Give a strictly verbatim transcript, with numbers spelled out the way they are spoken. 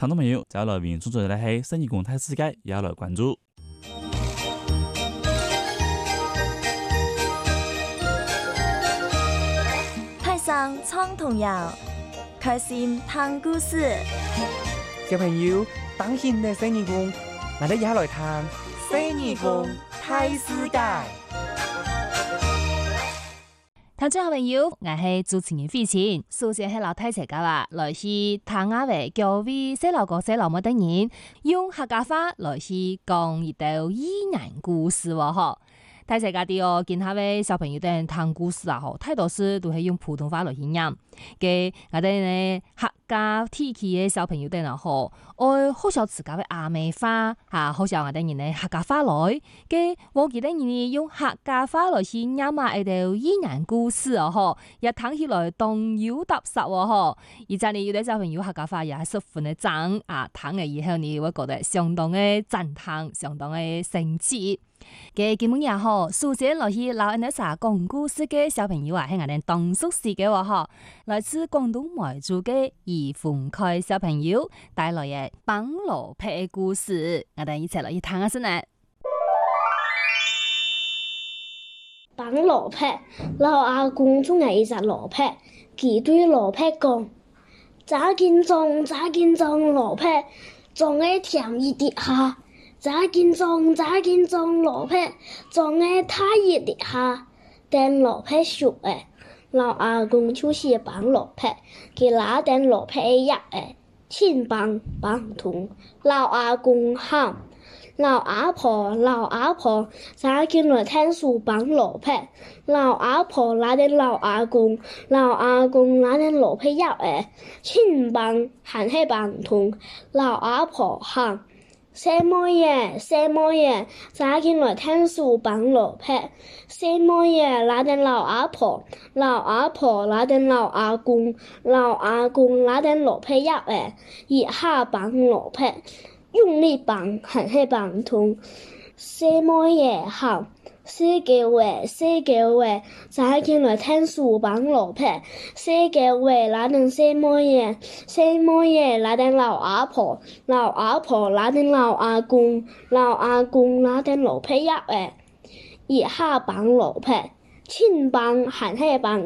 听众朋友，接下来为创作的是生意公太世界，也来关注。 太上苍童谣，开心听故事。 小朋友，当心的生意公，我哋也来谈生意公太世界。 听众好朋友，我是主持人费晴。首先是老太太家话，来是唐阿伟教为细路哥细路妹等人用客家话来是讲一道寓言故事喎嗬。太太家啲哦，見下位小朋友等聽故事啊嗬，太多時都係用普通話來演繹。嘅我哋呢客家地區嘅小朋友等啊嗬，愛好少自家嘅阿妹話嚇，好少我哋人呢客家話來。嘅我記得人用客家話來去演嘛一道寓言故事啊嗬，也聽起來動搖踏實喎嗬。而家呢有啲小朋友客家話也係十分嘅正啊，聽嘅以後呢會覺得相當嘅讚嘆，相當嘅神奇。嘅今日也好，首先來去老人家講故事嘅小朋友啊，係我哋當熟悉嘅話嗬，來自廣東梅州嘅余鳳凱小朋友帶來嘅綁羅劈嘅故事，我哋一齊來去聽下先咧。 綁羅劈，老阿公中係一隻羅劈，佢對羅劈講：咋見種，咋見種羅劈，種嘅甜一啲下。咋見種，咋見種羅劈，種嘅太熱啲下，但羅劈熟誒，老阿公就是綁羅劈，佢拿定羅劈入誒，千綁綁痛，老阿公喊，老阿婆老阿婆，咋見來聽樹綁羅劈，老阿婆拿定老阿公，老阿公拿定羅劈入誒，千綁還係綁痛，老阿婆喊。什麼嘢？什麼嘢？咋見來聽樹綁羅劈？什麼嘢？拿定老阿婆，老阿婆拿定老阿公，老阿公拿定羅劈入誒，一下綁羅劈，用力綁還係綁痛。什麼嘢好？四個位，四個位，咋見來聽樹綁羅劈？四個位拿定什麼嘢？什麼嘢拿定老阿婆，老阿婆拿定老阿公，老阿公拿定羅劈入誒，一下綁羅劈，千綁還係綁